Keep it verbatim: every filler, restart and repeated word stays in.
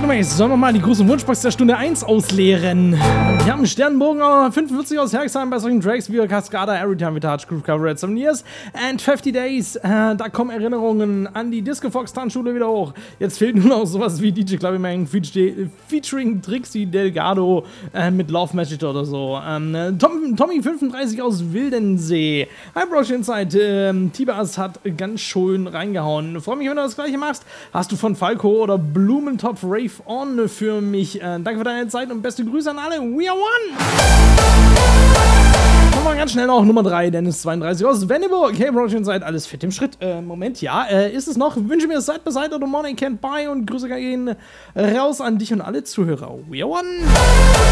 Mace, sollen wir mal die große Wunschbox der Stunde eins ausleeren. Wir haben einen Sternenbogen fünfundvierzig aus Herxheim bei solchen Tracks wie Cascada, Everytime We Touch, Groove Cover, Seven Years and fifty Days. Äh, da kommen Erinnerungen an die Disco Fox Tanzschule wieder hoch. Jetzt fehlt nur noch sowas wie D J Clubbing featuring Trixie Delgado äh, mit Love Message oder so. Ähm, Tom, Tommy fünfunddreißig aus Wildensee. Hi Brosh Inside. Ähm, Tibas hat ganz schön reingehauen. Freue mich, wenn du das gleiche machst. Hast du von Falco oder Blumentopf Rave On für mich? Äh, danke für deine Zeit und beste Grüße an alle. We are one! Machen wir ganz schnell noch Nummer drei, Dennis zweiunddreißig aus Venneburg. Hey Brosh Inside, alles fit im Schritt. Äh, Moment, ja, äh, ist es noch? Wünsche mir Side by Side oder Morning Can't Buy und Grüße gehen raus an dich und alle Zuhörer. We are one!